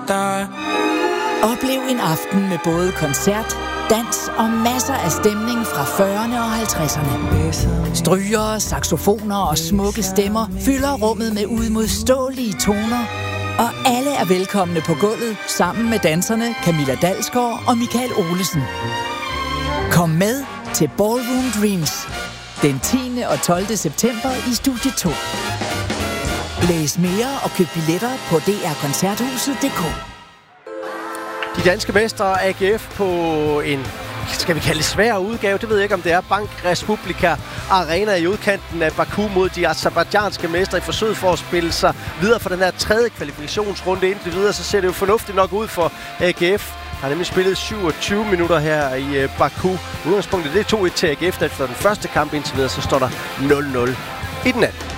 Oplev en aften med både koncert, dans og masser af stemning fra 40'erne og 50'erne. Strygere, saxofoner og smukke stemmer fylder rummet med uimodståelige toner, og alle er velkomne på gulvet sammen med danserne Camilla Dalsgaard og Michael Olesen. Kom med til Ballroom Dreams den 10. og 12. september i Studie 2. Læs mere og køb billetter på drkoncerthuset.dk. De danske mestre AGF på en, skal vi kalde det svær udgave, det ved jeg ikke om det er, Bank Republika Arena i udkanten af Baku mod de aserbajdsjanske mestre i forsøget for at spille sig videre for den her tredje kvalifikationsrunde. Indtil videre, så ser det jo fornuftigt nok ud for AGF. Har nemlig spillet 27 minutter her i Baku. Udgangspunktet det er 2-1 til AGF efter den første kamp. Indtil videre, så står der 0-0 i den anden.